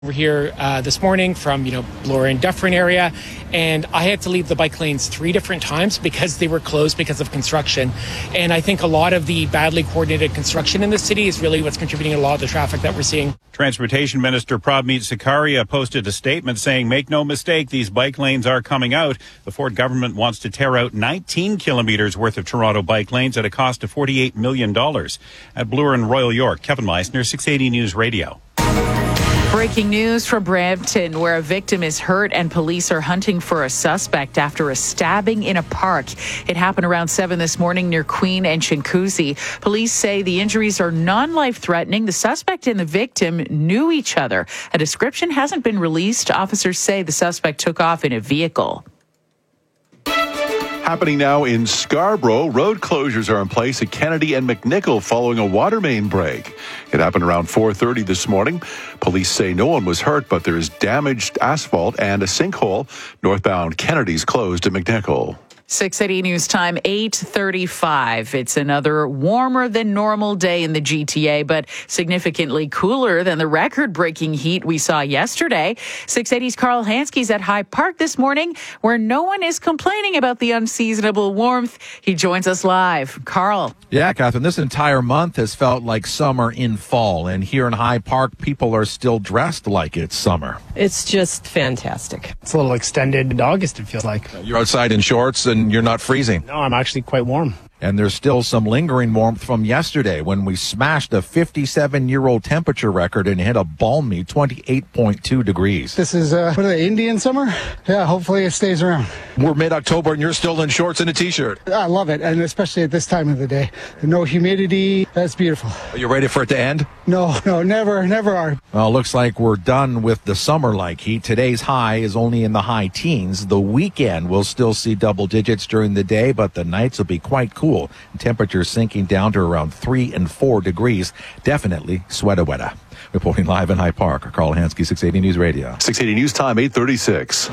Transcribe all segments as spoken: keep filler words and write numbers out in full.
We're here uh, this morning from, you know, Bloor and Dufferin area, and I had to leave the bike lanes three different times because they were closed because of construction. And I think a lot of the badly coordinated construction in the city is really what's contributing to a lot of the traffic that we're seeing. Transportation Minister Prabmeet Sarkaria posted a statement saying, make no mistake, these bike lanes are coming out. The Ford government wants to tear out nineteen kilometres worth of Toronto bike lanes at a cost of forty-eight million dollars. At Bloor and Royal York, Kevin Meissner, six eighty News Radio. Breaking news from Brampton, where a victim is hurt and police are hunting for a suspect after a stabbing in a park. It happened around seven this morning near Queen and Chinguacousy. Police say the injuries are non-life-threatening. The suspect and the victim knew each other. A description hasn't been released. Officers say the suspect took off in a vehicle. Happening now in Scarborough. Road closures are in place at Kennedy and McNichol following a water main break. It happened around four thirty this morning. Police say no one was hurt, but there is damaged asphalt and a sinkhole. Northbound Kennedy's closed at McNichol. six eighty News Time, eight thirty-five. It's another warmer than normal day in the G T A, but significantly cooler than the record-breaking heat we saw yesterday. six eighty's Carl Hansky's at High Park this morning, where no one is complaining about the unseasonable warmth. He joins us live. Carl. Yeah, Catherine, this entire month has felt like summer in fall, and here in High Park, people are still dressed like it's summer. It's just fantastic. It's a little extended August, it feels like. You're outside in shorts and you're not freezing. No, I'm actually quite warm. And there's still some lingering warmth from yesterday when we smashed a fifty-seven-year-old temperature record and hit a balmy twenty-eight point two degrees. This is, uh, what are they, Indian summer? Yeah, hopefully it stays around. We're mid-October and you're still in shorts and a T-shirt. I love it, and especially at this time of the day. No humidity, that's beautiful. Are you ready for it to end? No, no, never, never are. Well, looks like we're done with the summer-like heat. Today's high is only in the high teens. The weekend will still see double digits during the day, but the nights will be quite cool. Temperatures sinking down to around three and four degrees. Definitely sweater-wetter. Reporting live in High Park, Carl Hansky, six eighty News Radio. six eighty News Time, eight thirty-six.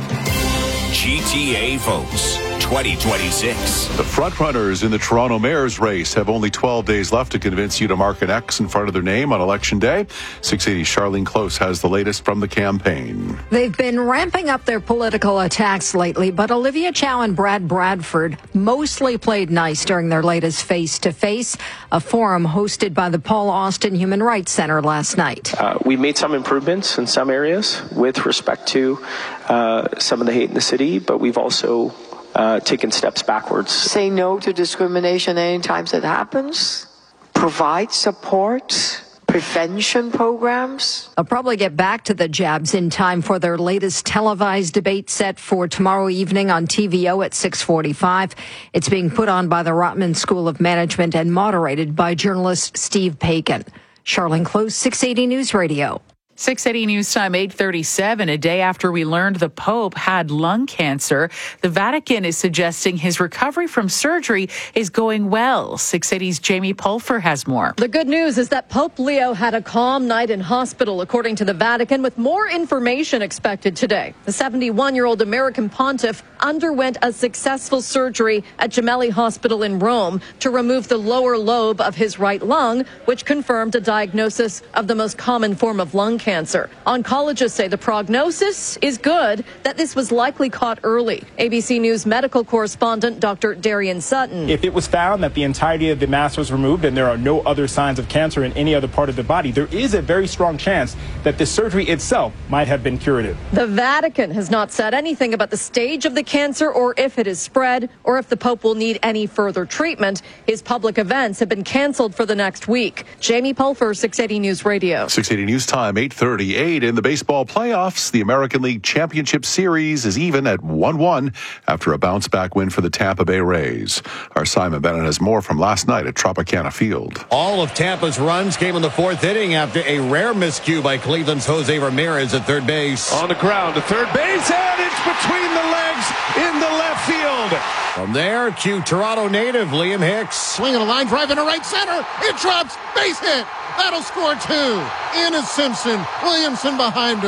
G T A votes twenty twenty-six. The frontrunners in the Toronto mayor's race have only twelve days left to convince you to mark an X in front of their name on Election Day. six eighty Charlene Close has the latest from the campaign. They've been ramping up their political attacks lately, but Olivia Chow and Brad Bradford mostly played nice during their latest face-to-face, a forum hosted by the Paul Austin Human Rights Center last night. Uh, we made some improvements in some areas with respect to uh, some of the hate in the city, but we've also uh, taken steps backwards. Say no to discrimination anytime it happens. Provide support. Prevention programs. I'll probably get back to the jabs in time for their latest televised debate set for tomorrow evening on T V O at six forty-five. It's being put on by the Rotman School of Management and moderated by journalist Steve Paikin. Charlene Close, six eighty News Radio. six eighty News Time, eight thirty-seven. A day after we learned the Pope had lung cancer, the Vatican is suggesting his recovery from surgery is going well. six eighty's Jamie Pulfer has more. The good news is that Pope Leo had a calm night in hospital, according to the Vatican, with more information expected today. The seventy-one-year-old American pontiff underwent a successful surgery at Gemelli Hospital in Rome to remove the lower lobe of his right lung, which confirmed a diagnosis of the most common form of lung cancer. Cancer. Oncologists say the prognosis is good, that this was likely caught early. A B C News medical correspondent Doctor Darian Sutton. If it was found that the entirety of the mass was removed and there are no other signs of cancer in any other part of the body, there is a very strong chance that the surgery itself might have been curative. The Vatican has not said anything about the stage of the cancer or if it is spread or if the Pope will need any further treatment. His public events have been canceled for the next week. Jamie Pulfer, six eighty News Radio. six eighty News Time, eight thirty-eight. In the baseball playoffs, the American League Championship Series is even at one one after a bounce-back win for the Tampa Bay Rays. Our Simon Bennett has more from last night at Tropicana Field. All of Tampa's runs came in the fourth inning after a rare miscue by Cleveland's Jose Ramirez at third base. On the ground to third base, and it's between the legs in the left field. From there, cue Toronto native Liam Hicks. Swinging a line drive into right center. It drops. Base hit. That'll score two. In is Simpson. Williamson behind him.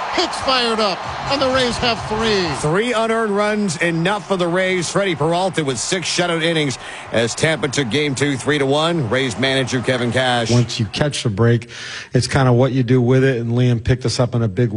Hicks fired up, and the Rays have three. Three unearned runs, enough for the Rays. Freddie Peralta with six shutout innings as Tampa took game two, three to one. Rays manager Kevin Cash. Once you catch the break, it's kind of what you do with it, and Liam picked us up in a big